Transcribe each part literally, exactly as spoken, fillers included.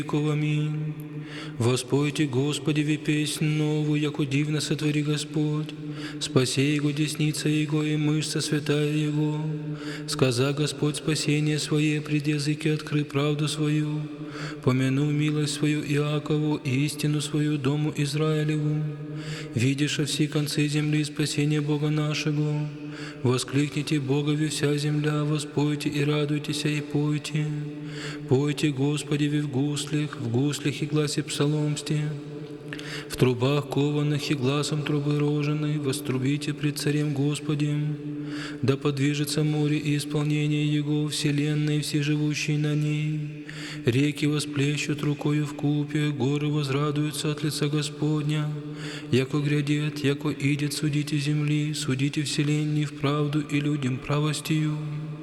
Аминь. Воспойте Господи песнь новую, яко дивно сотвори Господь. Спаси Его десница Его и мышца святая Его. Сказа Господь спасение Свое, пред языки откры правду свою. Помяну милость свою Иакову и истину свою дому Израилеву. Видишь все концы земли спасение Бога нашего. Воскликните Богови вся земля, воспойте и радуйтесь и пойте. Пойте Господи в гуслях, в гуслях и гласе псаломсте. В трубах кованых и гласом трубы роженой вострубите пред Царем Господем. Да подвижется море и исполнение Его, вселенной и все живущие на ней. Реки восплещут рукою в купе, горы возрадуются от лица Господня. Яко грядет, яко идет, судите земли, судите вселенной в правду и людям правостью.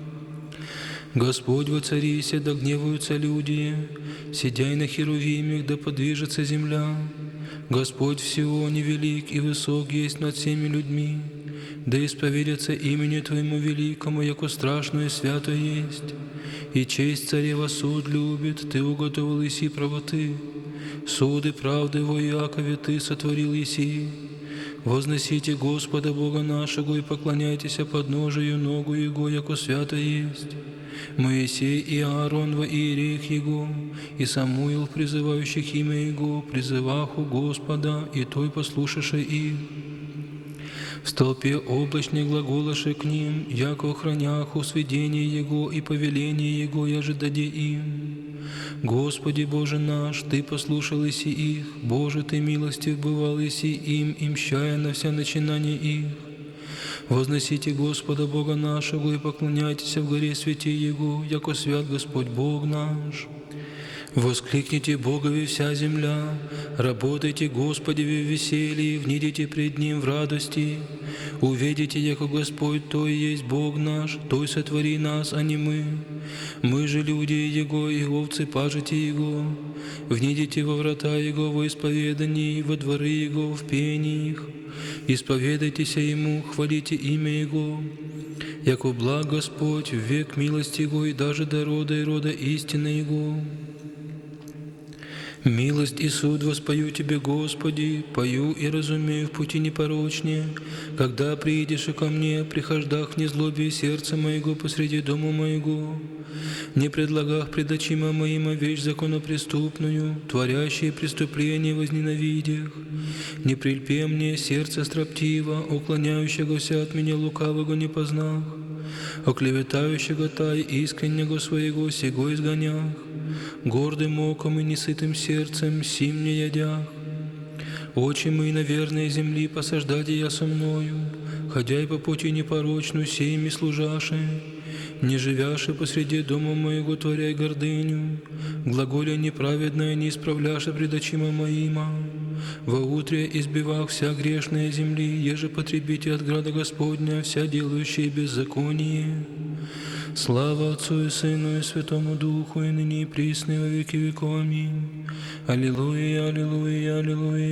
Господь воцарися, да гневаются люди, сидяй на херувимах, да подвижется земля. Господь в Сионе велик и высок есть над всеми людьми, да исповедятся имени Твоему великому, яко страшно и свято есть. И честь царева суд любит, Ты уготовил еси правоты, суды правды во Иакове Ты сотворил еси. Возносите Господа Бога нашего и поклоняйтесь подножию ногу Его, яко свято есть. Моисей и Аарон во иереях Его, и Самуил, призывающих имя Его, призываху Господа, и Той послушаше их. В столпе облачной глаголаше к ним, яко охраняху сведение Его и повеление Его, яже даде им. Господи Боже наш, Ты послушал еси их, Боже, Ты милостив бывал еси им, и мщая на вся начинания их. Возносите Господа Бога нашего и поклоняйтесь в горе святи Его, яко свят Господь Бог наш. Воскликните Богови вся земля, работайте Господеве в веселье, внидите пред Ним в радости. Увидите, яко Господь Той есть Бог наш, Той сотвори нас, а не мы. Мы же люди Его, и овцы пажите Его. Внидите во врата Его во исповедании, во дворы Его в пениях. Исповедайтесь Ему, хвалите имя Его. Яко благ Господь, в век милости Его, и даже до рода и рода истины Его. Милость и суд воспою Тебе, Господи, пою и разумею в пути непорочнее. Когда приидешь ко мне, прихождах в незлобие сердца моего посреди дома моего. Не предлагах пред очима моима вещь законопреступную, творящие преступления возненавидях. Не прильпе мне сердце строптиво, уклоняющегося от меня лукавого не познах, оклеветающего тай искреннего своего сего изгонях. Гордым оком и несытым сердцем сим не ядях. Очи мои на верной земли посаждайте я со мною, ходя и по пути непорочную семи служаши, не живяши посреди дома моего творяй гордыню, глаголя неправедное не исправляши пред очима моима. Во утре избивах вся грешная земли, еже потребите от града Господня вся делающая беззаконие. Слава Отцу и Сыну и Святому Духу, и ныне и присно и во веки веков. Аминь. Аллилуйя, аллилуйя, аллилуйя.